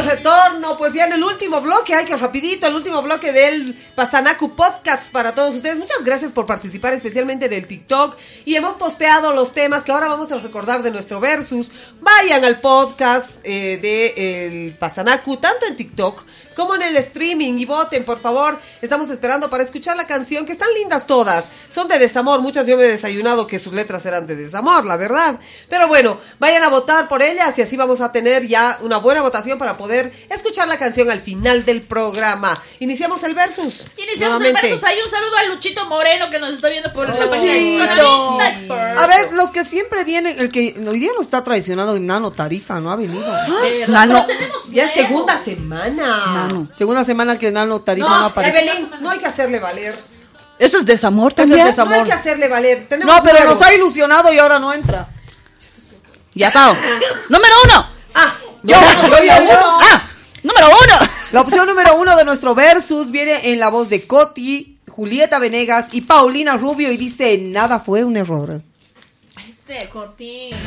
retorno, pues ya en el último bloque, ay, que rapidito, el último bloque del Pasanacu Podcast para todos ustedes. Muchas gracias por participar, especialmente en el TikTok. Y hemos posteado los temas que ahora vamos a recordar de nuestro Versus. Vayan al podcast del Pasanacu, tanto en TikTok como en el streaming, y voten, por favor. Estamos esperando para escuchar la canción, que están lindas todas. Son de desamor, muchas yo me he desayunado que sus letras eran de desamor, la verdad. Pero bueno, vayan a votar por ellas y así vamos a tener ya una buena votación para poder escuchar la canción al final del programa. Iniciamos el Versus. Iniciamos el Versus. Hay un saludo a Luchito Moreno que nos está viendo por la página de A ver, los que siempre vienen, el que hoy día nos está traicionando, Nano Tarifa, no ha venido. Nano, ya es segunda semana. Segunda semana que Nano Tarifa no aparece. Evelyn, no hay que hacerle valer. Eso es desamor también. Eso es desamor. No hay que hacerle valer. No, pero nos ha ilusionado y ahora no entra. Ya, Pau. Número 1. Yo soy uno. Número 1. La opción número 1 de nuestro Versus viene en la voz de Coti, Julieta Venegas y Paulina Rubio y dice: nada fue un error. Cotín.